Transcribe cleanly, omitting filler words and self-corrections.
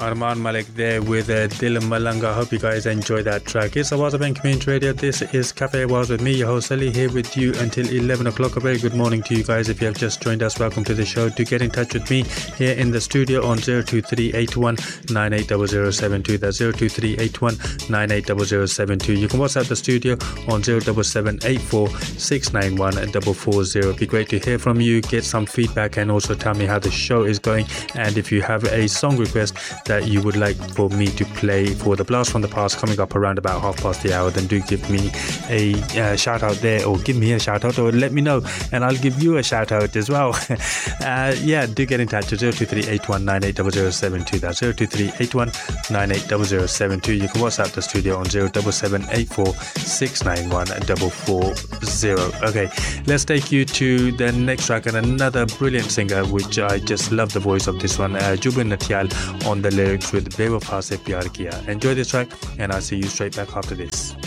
Arman Malik there with Dil Malanga. Hope you guys enjoy that track. It's Awaz of Community Radio. This is Cafe Awaz with me, your host Ali, here with you until 11 o'clock. A very good morning to you guys. If you have just joined us, welcome to the show. To get in touch with me here in the studio on 02381 980072. That's 02381 980072. You can WhatsApp the studio on 07784 691 440. It'd be great to hear from you, get some feedback, and also tell me how the show is going. And if you have a song request that you would like for me to play for the Blast from the Past coming up around about hour, then do give me a shout out there, or give me a shout out, or let me know and I'll give you a shout out as well. Do get in touch at 02381 980072. That's 02381 980072. You can WhatsApp the studio on 07784 691 440. Okay, let's take you to the next track, and another brilliant singer which I just love the voice of this one, Jubin Natiyal on the lyrics with Bewafa Se Pyar Kiya. Enjoy this track and I'll see you straight back after this.